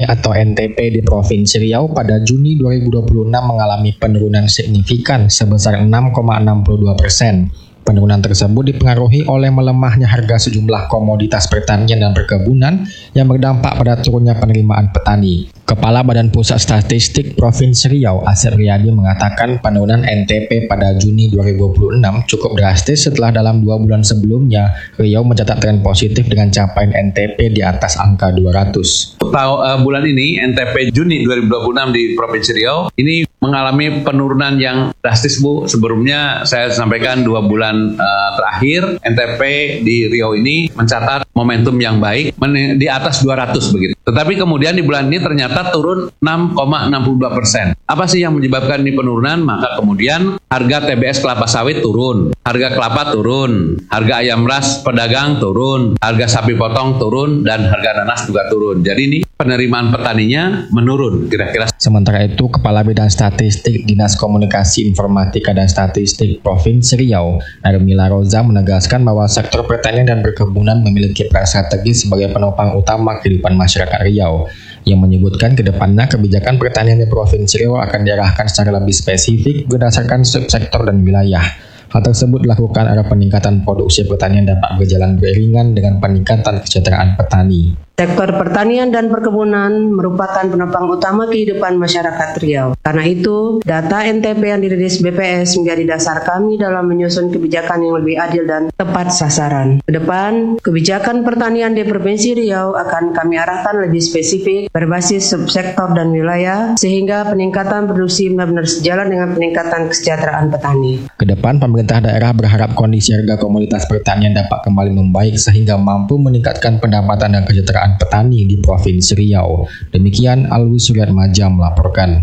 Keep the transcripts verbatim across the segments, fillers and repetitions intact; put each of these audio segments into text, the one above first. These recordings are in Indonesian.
atau N T P di Provinsi Riau pada Juni dua ribu dua puluh enam mengalami penurunan signifikan sebesar enam koma enam dua persen. Penurunan tersebut dipengaruhi oleh melemahnya harga sejumlah komoditas pertanian dan perkebunan yang berdampak pada turunnya penerimaan petani. Kepala Badan Pusat Statistik Provinsi Riau, Asep Riyadi, mengatakan penurunan N T P pada Juni dua ribu dua puluh enam cukup drastis setelah dalam dua bulan sebelumnya Riau mencatat tren positif dengan capaian N T P di atas angka dua ratus. Uh, bulan ini N T P Juni dua ribu dua puluh enam di Provinsi Riau ini mengalami penurunan yang drastis, Bu. Sebelumnya saya sampaikan dua bulan uh, terakhir N T P di Riau ini mencatat momentum yang baik men- di atas dua ratus begitu. Tetapi kemudian di bulan ini ternyata turun enam koma enam dua persen. Apa sih yang menyebabkan ini penurunan? Maka kemudian harga T B S kelapa sawit turun, harga kelapa turun, harga ayam ras pedagang turun, harga sapi potong turun, dan harga nanas juga turun. Jadi ini penerimaan petaninya menurun kira-kira. Sementara itu, Kepala Bidang Statistik Dinas Komunikasi Informatika dan Statistik Provinsi Riau, Armila Roza, menegaskan bahwa sektor pertanian dan perkebunan memiliki peran strategis sebagai penopang utama kehidupan masyarakat Riau, yang menyebutkan ke depannya kebijakan pertanian di Provinsi Riau akan diarahkan secara lebih spesifik berdasarkan subsektor dan wilayah. Hal tersebut dilakukan agar peningkatan produksi pertanian dapat berjalan beriringan dengan peningkatan kesejahteraan petani. Sektor pertanian dan perkebunan merupakan penopang utama kehidupan masyarakat Riau. Karena itu, data N T P yang dirilis B P S menjadi dasar kami dalam menyusun kebijakan yang lebih adil dan tepat sasaran. Kedepan, kebijakan pertanian di Provinsi Riau akan kami arahkan lebih spesifik berbasis subsektor dan wilayah, sehingga peningkatan produksi benar-benar sejalan dengan peningkatan kesejahteraan petani. Kedepan, pemerintah daerah berharap kondisi harga komoditas pertanian dapat kembali membaik sehingga mampu meningkatkan pendapatan dan kesejahteraan petani di Provinsi Riau. Demikian Alwi Suryatmaja melaporkan.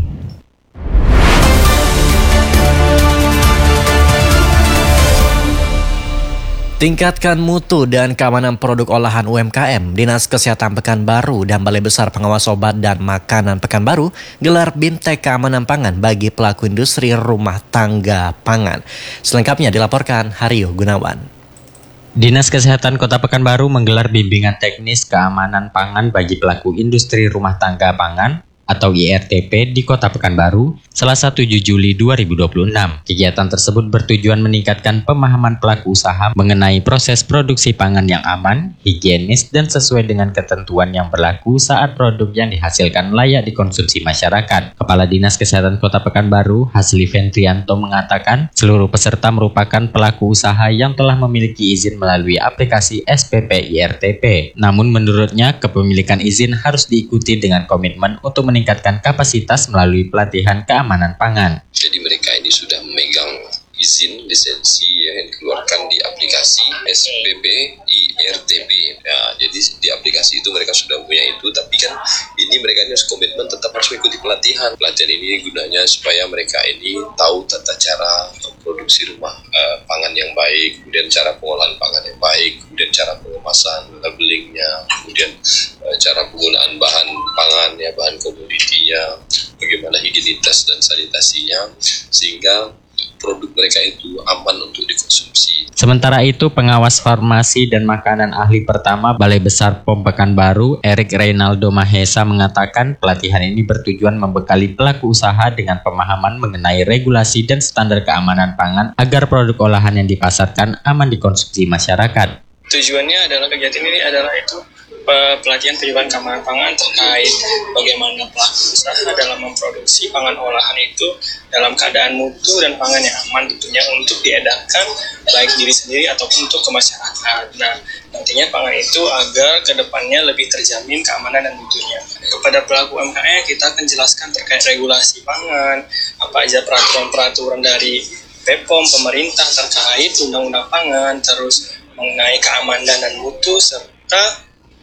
Tingkatkan mutu dan keamanan produk olahan U M K M. Dinas Kesehatan Pekanbaru dan Balai Besar Pengawas Obat dan Makanan Pekanbaru gelar Bimtek Keamanan Pangan bagi pelaku industri rumah tangga pangan. Selengkapnya dilaporkan Haryo Gunawan. Dinas Kesehatan Kota Pekanbaru menggelar bimbingan teknis keamanan pangan bagi pelaku industri rumah tangga pangan atau I R T P di Kota Pekanbaru, Selasa tujuh Juli dua ribu dua puluh enam. Kegiatan tersebut bertujuan meningkatkan pemahaman pelaku usaha mengenai proses produksi pangan yang aman, higienis, dan sesuai dengan ketentuan yang berlaku saat produk yang dihasilkan layak dikonsumsi masyarakat. Kepala Dinas Kesehatan Kota Pekanbaru, Hasli Ventrianto, mengatakan seluruh peserta merupakan pelaku usaha yang telah memiliki izin melalui aplikasi S P P I R T P. Namun menurutnya, kepemilikan izin harus diikuti dengan komitmen untuk meningkatkan kapasitas melalui pelatihan keamanan pangan. Jadi mereka ini sudah memegang izin lisensi yang dikeluarkan di aplikasi S P P I R T P. Ya, jadi di aplikasi itu mereka sudah punya itu, tapi kan ini mereka harus komitmen tetap harus mengikuti pelatihan. Pelatihan ini gunanya supaya mereka ini tahu tata cara produksi rumah uh, pangan yang baik, kemudian cara pengolahan pangan yang baik, kemudian cara pengemasan, labelingnya, kemudian uh, cara penggunaan bahan pangan, ya bahan komoditinya, bagaimana higienitas dan sanitasinya, sehingga produk mereka itu aman untuk dikonsumsi. Sementara itu, pengawas farmasi dan makanan ahli pertama Balai Besar P O M Pekanbaru, Erik Reynaldo Mahesa, mengatakan pelatihan ini bertujuan membekali pelaku usaha dengan pemahaman mengenai regulasi dan standar keamanan pangan agar produk olahan yang dipasarkan aman dikonsumsi masyarakat. Tujuannya adalah kegiatan ini adalah itu pelatihan penjualan keamanan pangan terkait bagaimana pelaku usaha dalam memproduksi pangan olahan itu dalam keadaan mutu dan pangan yang aman tentunya untuk diedarkan baik diri sendiri ataupun untuk ke masyarakat. Nah, nantinya pangan itu agar kedepannya lebih terjamin keamanan dan mutunya. Kepada pelaku U M K M kita akan jelaskan terkait regulasi pangan, apa aja peraturan-peraturan dari B P O M, pemerintah terkait undang-undang pangan, terus mengenai keamanan dan mutu serta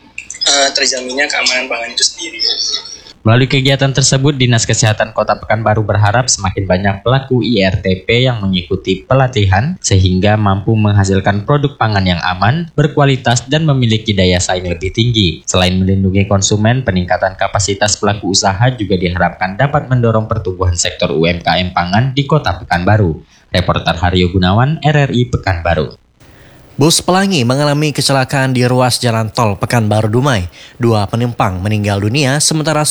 uh, terjaminnya keamanan pangan itu sendiri. Melalui kegiatan tersebut, Dinas Kesehatan Kota Pekanbaru berharap semakin banyak pelaku I R T P yang mengikuti pelatihan sehingga mampu menghasilkan produk pangan yang aman, berkualitas, dan memiliki daya saing lebih tinggi. Selain melindungi konsumen, peningkatan kapasitas pelaku usaha juga diharapkan dapat mendorong pertumbuhan sektor U M K M pangan di Kota Pekanbaru. Reporter Haryo Gunawan, R R I Pekanbaru. Bus Pelangi mengalami kecelakaan di ruas jalan tol Pekanbaru Dumai. Dua penumpang meninggal dunia sementara